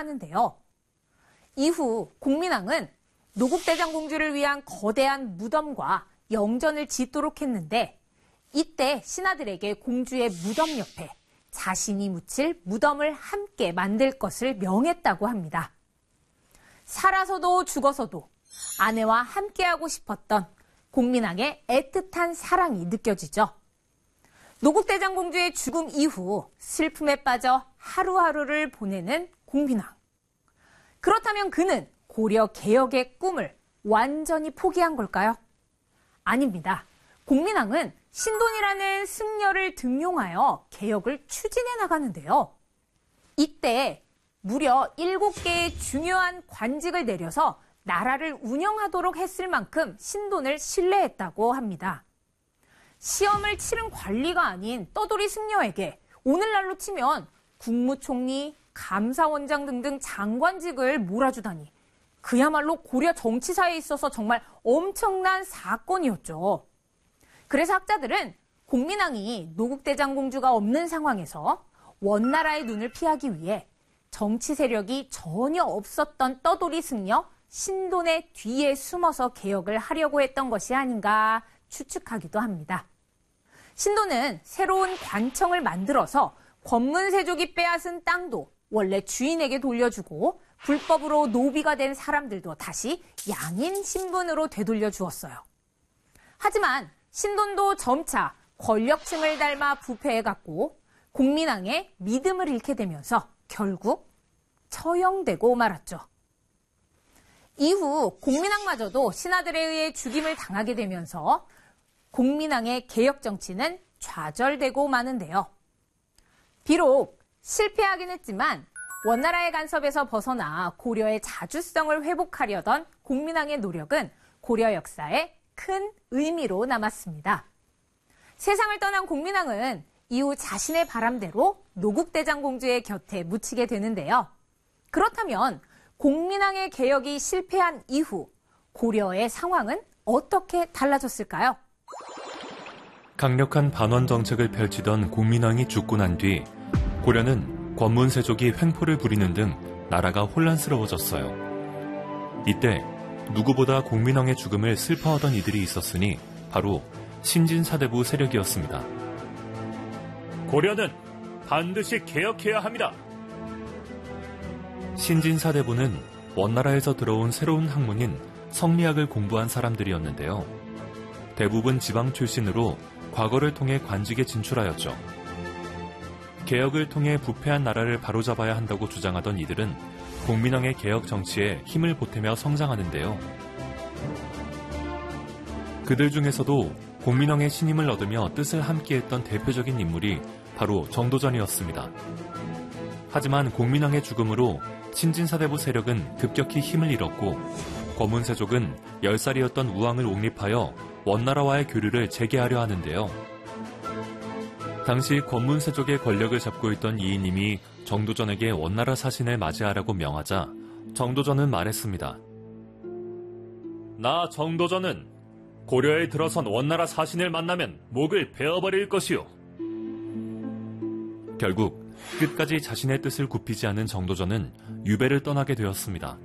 하는데요. 이후 공민왕은 노국대장공주를 위한 거대한 무덤과 영전을 짓도록 했는데 이때 신하들에게 공주의 무덤 옆에 자신이 묻힐 무덤을 함께 만들 것을 명했다고 합니다. 살아서도 죽어서도 아내와 함께하고 싶었던 공민왕의 애틋한 사랑이 느껴지죠. 노국대장공주의 죽음 이후 슬픔에 빠져 하루하루를 보내는 공민왕. 그렇다면 그는 고려 개혁의 꿈을 완전히 포기한 걸까요? 아닙니다. 공민왕은 신돈이라는 승려를 등용하여 개혁을 추진해 나가는데요. 이때 무려 7개의 중요한 관직을 내려서 나라를 운영하도록 했을 만큼 신돈을 신뢰했다고 합니다. 시험을 치른 관리가 아닌 떠돌이 승려에게 오늘날로 치면 국무총리, 감사원장 등등 장관직을 몰아주다니 그야말로 고려 정치사에 있어서 정말 엄청난 사건이었죠. 그래서 학자들은 공민왕이 노국대장공주가 없는 상황에서 원나라의 눈을 피하기 위해 정치 세력이 전혀 없었던 떠돌이 승려 신돈의 뒤에 숨어서 개혁을 하려고 했던 것이 아닌가 추측하기도 합니다. 신돈은 새로운 관청을 만들어서 권문세족이 빼앗은 땅도 원래 주인에게 돌려주고 불법으로 노비가 된 사람들도 다시 양인 신분으로 되돌려 주었어요. 하지만 신돈도 점차 권력층을 닮아 부패해갔고 공민왕의 믿음을 잃게 되면서 결국 처형되고 말았죠. 이후 공민왕마저도 신하들에 의해 죽임을 당하게 되면서 공민왕의 개혁 정치는 좌절되고 마는데요. 비록 실패하긴 했지만 원나라의 간섭에서 벗어나 고려의 자주성을 회복하려던 공민왕의 노력은 고려 역사에 큰 의미로 남았습니다. 세상을 떠난 공민왕은 이후 자신의 바람대로 노국대장공주의 곁에 묻히게 되는데요. 그렇다면 공민왕의 개혁이 실패한 이후 고려의 상황은 어떻게 달라졌을까요? 강력한 반원 정책을 펼치던 공민왕이 죽고 난 뒤 고려는 권문세족이 횡포를 부리는 등 나라가 혼란스러워졌어요. 이때 누구보다 공민왕의 죽음을 슬퍼하던 이들이 있었으니 바로 신진사대부 세력이었습니다. 고려는 반드시 개혁해야 합니다. 신진사대부는 원나라에서 들어온 새로운 학문인 성리학을 공부한 사람들이었는데요. 대부분 지방 출신으로 과거를 통해 관직에 진출하였죠. 개혁을 통해 부패한 나라를 바로잡아야 한다고 주장하던 이들은 공민왕의 개혁 정치에 힘을 보태며 성장하는데요. 그들 중에서도 공민왕의 신임을 얻으며 뜻을 함께했던 대표적인 인물이 바로 정도전이었습니다. 하지만 공민왕의 죽음으로 신진사대부 세력은 급격히 힘을 잃었고 권문세족은 10살이었던 우왕을 옹립하여 원나라와의 교류를 재개하려 하는데요. 당시 권문세족의 권력을 잡고 있던 이인님이 정도전에게 원나라 사신을 맞이하라고 명하자 정도전은 말했습니다. 나 정도전은 고려에 들어선 원나라 사신을 만나면 목을 베어버릴 것이오. 결국 끝까지 자신의 뜻을 굽히지 않은 정도전은 유배를 떠나게 되었습니다.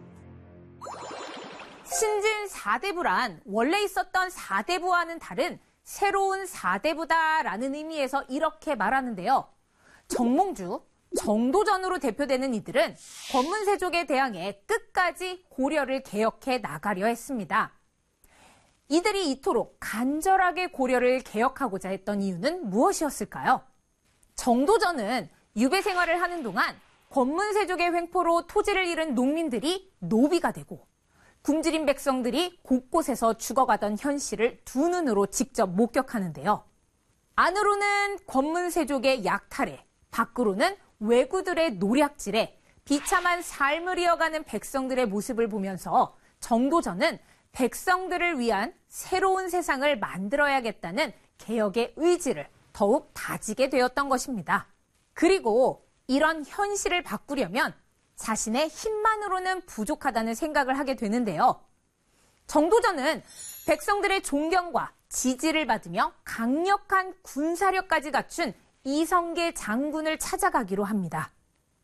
신진 사대부란 원래 있었던 사대부와는 다른 새로운 사대부다라는 의미에서 이렇게 말하는데요. 정몽주, 정도전으로 대표되는 이들은 권문세족에 대항해 끝까지 고려를 개혁해 나가려 했습니다. 이들이 이토록 간절하게 고려를 개혁하고자 했던 이유는 무엇이었을까요? 정도전은 유배 생활을 하는 동안 권문세족의 횡포로 토지를 잃은 농민들이 노비가 되고 굶주린 백성들이 곳곳에서 죽어가던 현실을 두 눈으로 직접 목격하는데요. 안으로는 권문세족의 약탈에, 밖으로는 왜구들의 노략질에 비참한 삶을 이어가는 백성들의 모습을 보면서 정도전은 백성들을 위한 새로운 세상을 만들어야겠다는 개혁의 의지를 더욱 다지게 되었던 것입니다. 그리고 이런 현실을 바꾸려면 자신의 힘만으로는 부족하다는 생각을 하게 되는데요. 정도전은 백성들의 존경과 지지를 받으며 강력한 군사력까지 갖춘 이성계 장군을 찾아가기로 합니다.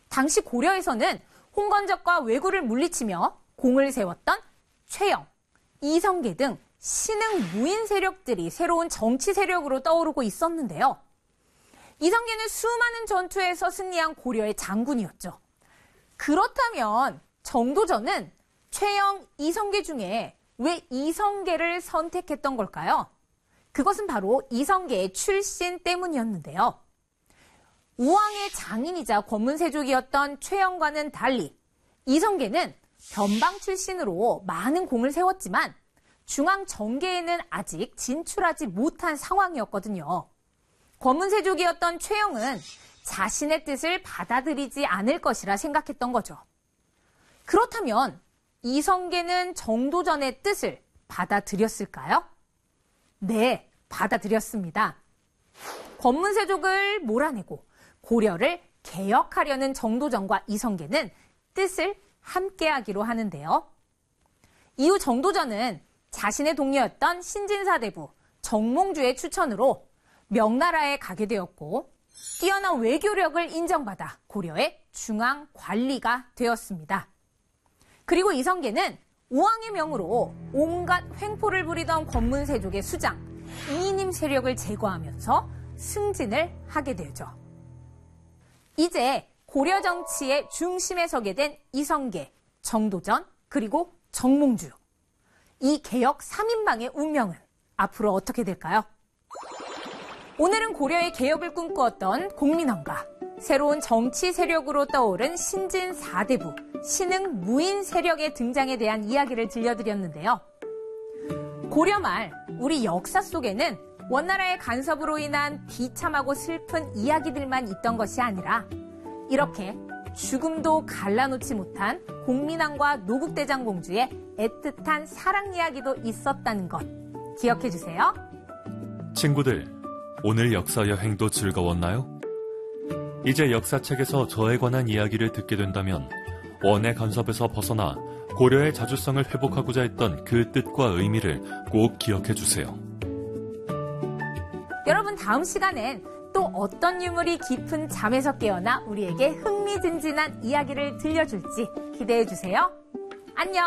당시 고려에서는 홍건적과 왜구를 물리치며 공을 세웠던 최영, 이성계 등 신흥 무인 세력들이 새로운 정치 세력으로 떠오르고 있었는데요. 이성계는 수많은 전투에서 승리한 고려의 장군이었죠. 그렇다면 정도전은 최영, 이성계 중에 왜 이성계를 선택했던 걸까요? 그것은 바로 이성계의 출신 때문이었는데요. 우왕의 장인이자 권문세족이었던 최영과는 달리 이성계는 변방 출신으로 많은 공을 세웠지만 중앙 정계에는 아직 진출하지 못한 상황이었거든요. 권문세족이었던 최영은 자신의 뜻을 받아들이지 않을 것이라 생각했던 거죠. 그렇다면 이성계는 정도전의 뜻을 받아들였을까요? 네, 받아들였습니다. 권문세족을 몰아내고 고려를 개혁하려는 정도전과 이성계는 뜻을 함께하기로 하는데요. 이후 정도전은 자신의 동료였던 신진사대부 정몽주의 추천으로 명나라에 가게 되었고 뛰어난 외교력을 인정받아 고려의 중앙 관리가 되었습니다. 그리고 이성계는 우왕의 명으로 온갖 횡포를 부리던 권문세족의 수장 이님 세력을 제거하면서 승진을 하게 되죠. 이제 고려 정치의 중심에 서게 된 이성계, 정도전, 그리고 정몽주. 이 개혁 3인방의 운명은 앞으로 어떻게 될까요? 오늘은 고려의 개혁을 꿈꾸었던 공민왕과 새로운 정치 세력으로 떠오른 신진 4대부, 신흥 무인 세력의 등장에 대한 이야기를 들려드렸는데요. 고려 말 우리 역사 속에는 원나라의 간섭으로 인한 비참하고 슬픈 이야기들만 있던 것이 아니라 이렇게 죽음도 갈라놓지 못한 공민왕과 노국대장공주의 애틋한 사랑 이야기도 있었다는 것 기억해 주세요. 친구들, 오늘 역사 여행도 즐거웠나요? 이제 역사책에서 저에 관한 이야기를 듣게 된다면 원의 간섭에서 벗어나 고려의 자주성을 회복하고자 했던 그 뜻과 의미를 꼭 기억해 주세요. 여러분, 다음 시간엔 또 어떤 유물이 깊은 잠에서 깨어나 우리에게 흥미진진한 이야기를 들려줄지 기대해 주세요. 안녕!